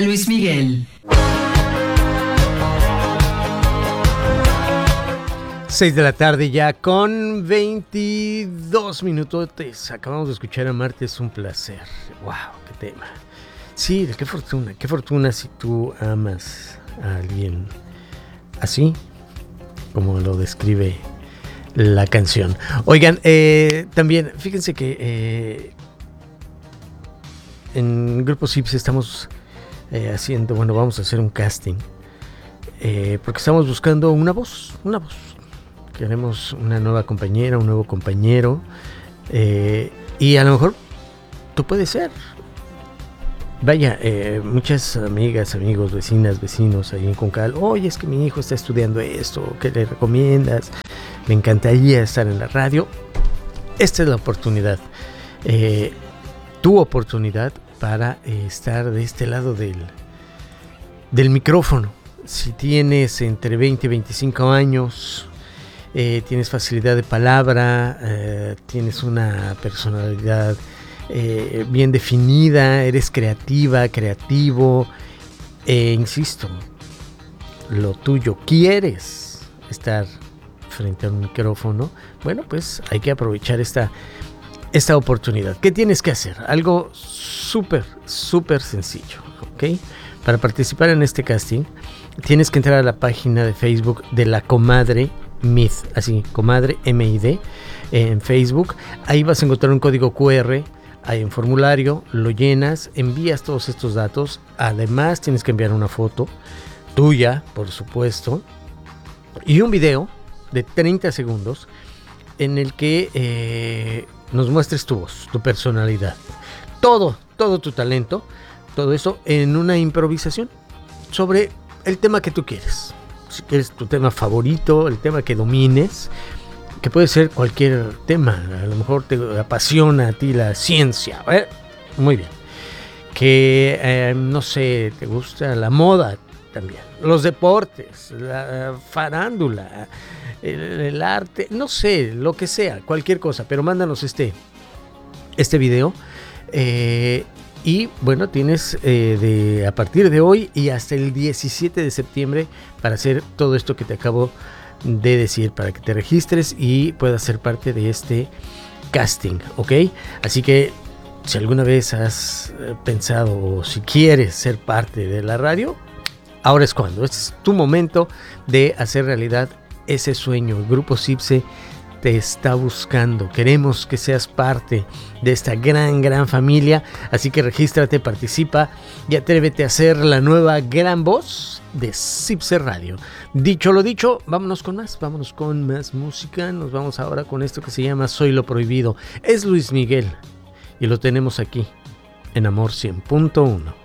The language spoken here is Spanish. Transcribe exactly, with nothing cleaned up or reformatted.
de Luis Miguel. seis de la tarde ya con veintidós minutos. Acabamos de escuchar Amarte es un placer. ¡Wow! ¡Qué tema! Sí, qué fortuna, qué fortuna si tú amas a alguien así como lo describe la canción. Oigan, eh, también fíjense que eh, en Grupo Sips estamos eh, haciendo, bueno, vamos a hacer un casting eh, porque estamos buscando una voz, una voz. Queremos una nueva compañera, un nuevo compañero eh, y a lo mejor tú puedes ser. Vaya, eh, muchas amigas, amigos, vecinas, vecinos ahí en Concal. Oye, es que mi hijo está estudiando esto, ¿qué le recomiendas? Me encantaría estar en la radio. Esta es la oportunidad, eh, tu oportunidad para eh, estar de este lado del, del micrófono. Si tienes entre veinte y veinticinco años, eh, tienes facilidad de palabra, eh, tienes una personalidad Eh, bien definida, eres creativa, creativo, e insisto, lo tuyo, quieres estar frente a un micrófono, bueno, pues hay que aprovechar esta, esta oportunidad. ¿Qué tienes que hacer? Algo súper, súper sencillo, ¿ok? Para participar en este casting, tienes que entrar a la página de Facebook de La Comadre M I D, así, Comadre M I D, en Facebook. Ahí vas a encontrar un código cu erre. Hay un formulario, lo llenas, envías todos estos datos. Además tienes que enviar una foto tuya, por supuesto, y un video de treinta segundos en el que eh, nos muestres tu voz, tu personalidad, todo, todo tu talento, todo eso en una improvisación sobre el tema que tú quieres. Si quieres tu tema favorito, el tema que domines, que puede ser cualquier tema. A lo mejor te apasiona a ti la ciencia, ¿eh? Muy bien. Que, eh, no sé, te gusta la moda también, los deportes, la farándula, el, el arte, no sé, lo que sea, cualquier cosa, pero mándanos este, este video. Eh, y bueno, tienes eh, de, a partir de hoy y hasta el diecisiete de septiembre para hacer todo esto que te acabo de decir, para que te registres y puedas ser parte de este casting, ¿ok? Así que si alguna vez has pensado o si quieres ser parte de la radio, ahora es cuando, este es tu momento de hacer realidad ese sueño. El Grupo Sipse te está buscando, queremos que seas parte de esta gran, gran familia, así que regístrate, participa y atrévete a ser la nueva gran voz de Sipse Radio. Dicho lo dicho, vámonos con más, vámonos con más música. Nos vamos ahora con esto que se llama Soy lo Prohibido. Es Luis Miguel y lo tenemos aquí en Amor cien punto uno.